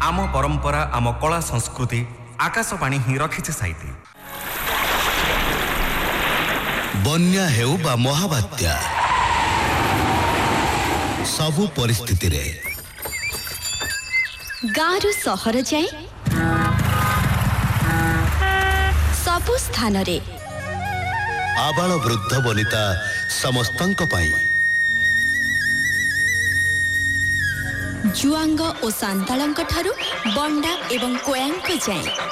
आम परंपरा आम कला संस्कृति आकाशवाणी ही रखिছে साइती। बन्या हेउ बा महाबात्या सबु परिस्थिति रे गाँरु सहर जाए सबु स्थान रे आबाल वृद्ध वनिता समस्तंक पाई जुआंग और सांतालंक ठारू बंडा एवं कोयांक जाए